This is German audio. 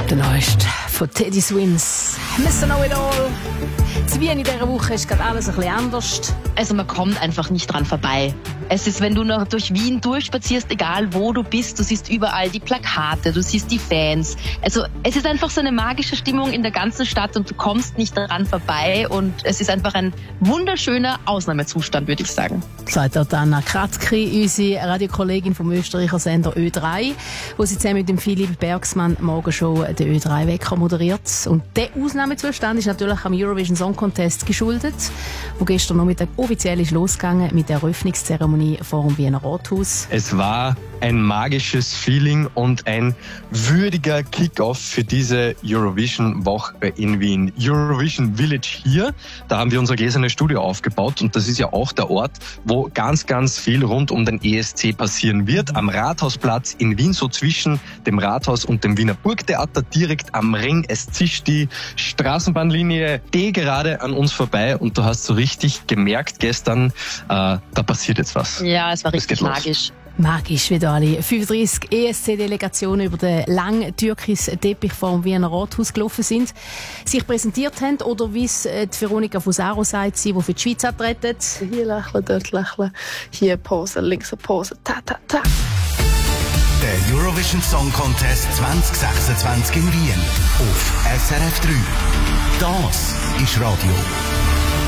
Der neueste von Teddy Swims. Mr. Know It All. In Wien in dieser Woche ist gerade alles ein bisschen anders. Also man kommt einfach nicht dran vorbei. Es ist, wenn du noch durch Wien durchspazierst, egal wo du bist, du siehst überall die Plakate, du siehst die Fans. Also es ist einfach so eine magische Stimmung in der ganzen Stadt und du kommst nicht daran vorbei und es ist einfach ein wunderschöner Ausnahmezustand, würde ich sagen. Sagt auch Anna Kratzki, unsere Radiokollegin vom Österreicher Sender Ö3, wo sie zusammen mit dem Philipp Bergsmann morgen schon den Ö3-Wecker moderiert. Und der Ausnahmezustand ist natürlich am Eurovision Song Contest geschuldet, wo gestern Nachmittag offiziell ist losgegangen mit der Eröffnungszeremonie vor dem Wiener Rathaus. Es war ein magisches Feeling und ein würdiger Kick-Off für diese Eurovision-Woche in Wien. Eurovision Village hier, da haben wir unser gläserne Studio aufgebaut und das ist ja auch der Ort, wo ganz, ganz viel rund um den ESC passieren wird. Am Rathausplatz in Wien, so zwischen dem Rathaus und dem Wiener Burgtheater, direkt am Ring. Es zischt die Straßenbahnlinie D gerade an uns vorbei und du hast so richtig gemerkt gestern, da passiert jetzt was. Ja, es war richtig magisch. Magisch, wie da alle 35 ESC-Delegationen über den langen türkischen Teppich vor dem Wiener Rathaus gelaufen sind, sich präsentiert haben oder wie es die Veronika Fusaro sagt, sie, die für die Schweiz antreten. Hier lächeln, dort lächeln, hier Pose, links eine Pose, ta, ta, ta. Der Eurovision Song Contest 2026 in Wien auf SRF 3. Das ist Radio.